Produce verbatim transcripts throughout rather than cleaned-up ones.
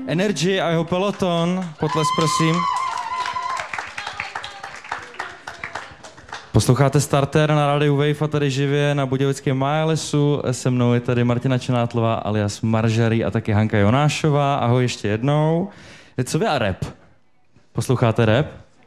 Energy a jeho Peloton. Potlesk, prosím. Posloucháte Starter na rádiu Wave a tady živě na budějovickém Majalesu. Se mnou je tady Martina Čenátlová alias Maržary a taky Hanka Jonášová. Ahoj ještě jednou. Co vy a rap? Posloucháte rap?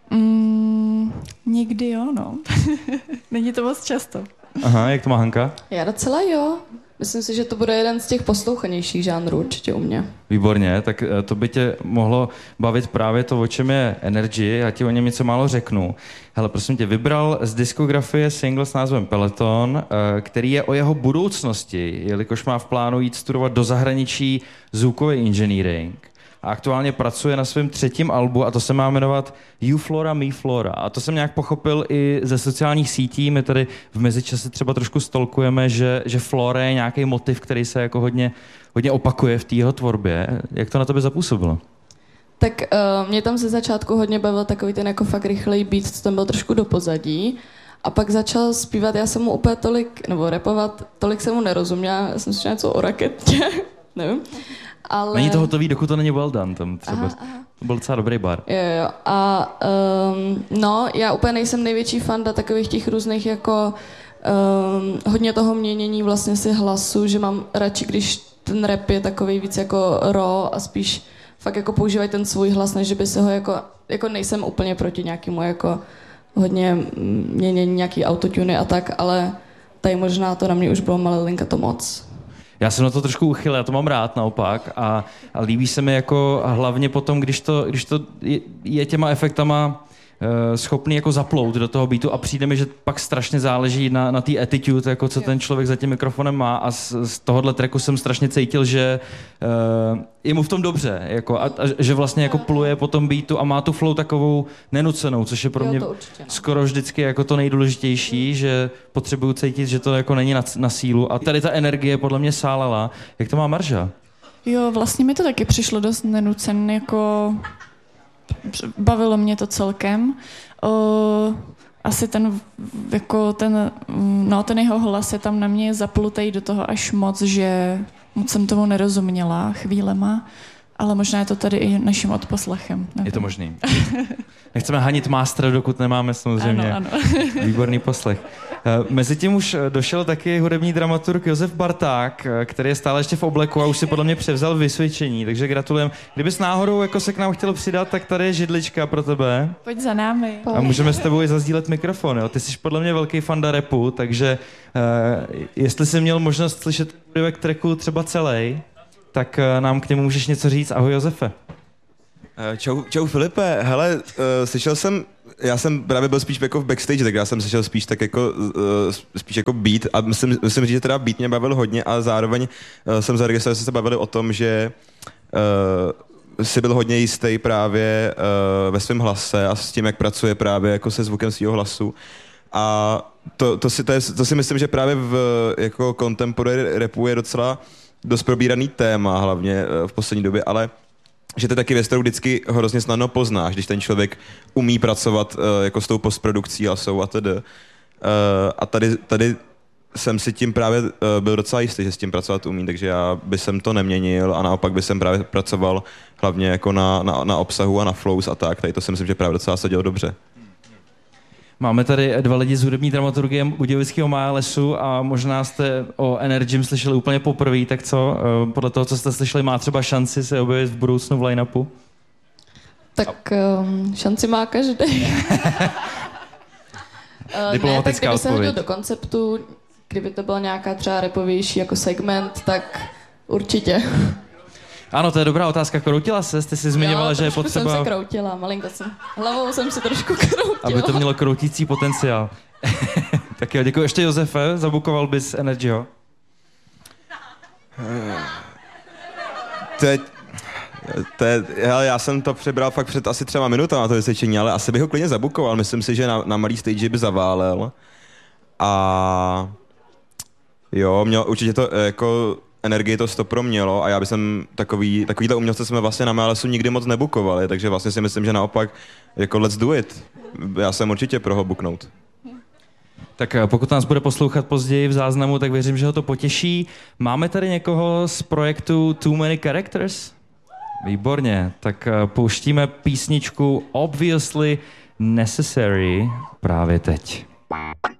Mm, někdy jo, no. Není to moc často. Aha, jak to má Hanka? Já docela jo. Myslím si, že to bude jeden z těch poslouchanějších žánrů určitě u mě. Výborně, tak to by tě mohlo bavit právě to, o čem je Energy. Já ti o něm něco málo řeknu. Hele, prosím tě, vybral z diskografie single s názvem Peloton, který je o jeho budoucnosti, jelikož má v plánu jít studovat do zahraničí zvukový engineering. A aktuálně pracuje na svém třetím albu a to se má jmenovat You Flora, Me Flora. A to jsem nějak pochopil i ze sociálních sítí. My tady v mezičase třeba trošku stolkujeme, že, že Flora je nějaký motiv, který se jako hodně, hodně opakuje v té jeho tvorbě. Jak to na tebe zapůsobilo? Tak uh, mě tam ze začátku hodně bavil takový ten jako fakt rychlej beat, co tam byl trošku do pozadí. A pak začal zpívat, já jsem mu úplně tolik, nebo rapovat, tolik jsem mu nerozuměla. Já jsem si něco o raketě, nevím. Ale... Není to hotový, dokud to není well done tam třeba. Aha, aha. To byl docela dobrý bar. Jo, jo. A um, no, já úplně nejsem největší fanda takových těch různých jako um, hodně toho měnění vlastně si hlasu, že mám radši, když ten rap je takový víc jako raw a spíš fakt jako používají ten svůj hlas, než by se ho jako, jako nejsem úplně proti nějakému jako hodně měnění nějaký autotuny a tak, ale tady možná to na mě už bylo malinka to moc. Já jsem na to trošku uchyl, já to mám rád naopak a, a líbí se mi jako hlavně potom, když to, když to je, je těma efektama uh, schopný jako zaplout do toho beatu a přijde mi, že pak strašně záleží na, na té attitude, jako co ten člověk za tím mikrofonem má a z, z tohohle tracku jsem strašně cítil, že uh, je mu v tom dobře jako, a, a že vlastně jako pluje po tom beatu a má tu flow takovou nenucenou, což je pro mě jo, skoro vždycky jako to nejdůležitější, že potřebuju cítit, že to jako není na, na sílu a tady ta energie podle mě sálala. Jak to má Marža? Jo, vlastně mi to taky přišlo dost nenucen, jako bavilo mě to celkem. O, asi ten, jako ten, no ten jeho hlas je tam na mě zaplutej do toho až moc, že moc jsem tomu nerozuměla chvílema, ale možná je to tady i naším odposlechem. Nevím. Je to možný. Nechceme hanit mástra, dokud nemáme samozřejmě. Ano, ano. Výborný poslech. Mezitím už došel taky hudební dramaturg Josef Barták, který je stále ještě v obleku a už si podle mě převzal vysvědčení, takže gratulujem. Kdybys náhodou jako se k nám chtěl přidat, tak tady je židlička pro tebe. Pojď za námi. A můžeme s tebou i zazdílet mikrofon. Jo? Ty jsi podle mě velký fanda rapu, takže uh, jestli jsi měl možnost slyšet úryvek tracku třeba celý, tak uh, nám k němu můžeš něco říct. Ahoj Josefe. Čau, čau Filipe, hele, uh, slyšel jsem, já jsem právě byl spíš jako v backstage, tak já jsem slyšel spíš tak jako, uh, spíš jako beat a myslím, myslím říct, že teda beat mě bavil hodně a zároveň uh, jsem zaregistroval, že jsme se bavili o tom, že uh, jsi byl hodně jistý právě uh, ve svém hlase a s tím, jak pracuje právě jako se zvukem svého hlasu. A to, to, si, to, je, to si myslím, že právě v jako contemporary rapu je docela dost probíraný téma, hlavně uh, v poslední době, ale že to je taky věc, kterou vždycky hrozně snadno poznáš, když ten člověk umí pracovat uh, jako s tou postprodukcí a jsou a tedy. Uh, a tady, tady jsem si tím právě uh, byl docela jistý, že s tím pracovat umí, takže já bych jsem to neměnil a naopak bych jsem právě pracoval hlavně jako na, na, na obsahu a na flows a tak. Tady to si myslím, že právě docela se dělo dobře. Máme tady dva lidi z hudební dramaturgie Budějovického Majalesu a možná jste o Energym slyšeli úplně poprvé, tak co? Podle toho, co jste slyšeli, má třeba šanci se objevit v budoucnu v line-upu? Tak um, šanci má každý. Diplomatická ne, tak kdyby se odpověď. hodil do konceptu, kdyby to byl nějaká třeba rapovější jako segment, tak určitě. Ano, to je dobrá otázka. Kroutila se? Jste si zmiňovala, jo, že je jsem potřeba... se kroutila, malinko jsem. Hlavou jsem si trošku kroutila. Aby to mělo kroutící potenciál. Tak jo, děkuji. Ještě Josefe, zabukoval bys Energyho? Teď... Te, hele, já jsem to přebral fakt před asi třema minutama to vysvědčení, ale asi bych ho klidně zabukoval. Myslím si, že na, na malý stage by zaválel. A jo, měl, určitě to jako energii to stopro mělo a já bych jsem takový, takovýhle umělce jsme vlastně na Majalesu nikdy moc nebukovali, takže vlastně si myslím, že naopak jako let's do it. Já jsem určitě pro ho buknout. Tak pokud nás bude poslouchat později v záznamu, tak věřím, že ho to potěší. Máme tady někoho z projektu Too Many Characters? Výborně, tak pouštíme písničku Obviously Necessary právě teď.